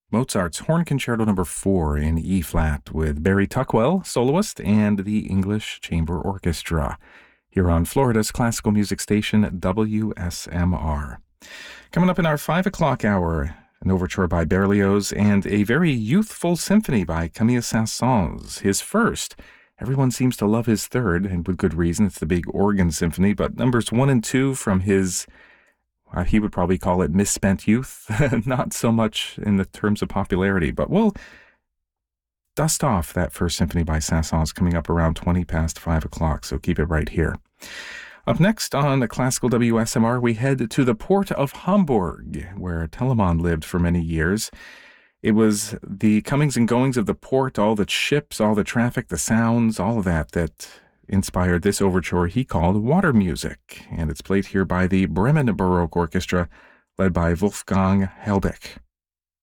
Mozart's Horn Concerto Number 4 in E flat with Barry Tuckwell, soloist, and the English Chamber Orchestra here on Florida's classical music station WSMR. Coming up in our 5 o'clock hour, an overture by Berlioz and a very youthful symphony by Camille Saint-Saëns, his first. Everyone seems to love his third, and with good reason. It's the big organ symphony, but numbers 1 and 2 from his he would probably call it misspent youth, not so much in the terms of popularity, but we'll dust off that first symphony by Saint-Saëns coming up around 20 past 5 o'clock, so keep it right here. Up next on Classical WSMR, we head to the port of Hamburg, where Telemann lived for many years. It was the comings and goings of the port, all the ships, all the traffic, the sounds, all of that inspired this overture he called Water Music, and it's played here by the Bremen Baroque Orchestra, led by Wolfgang Helbig.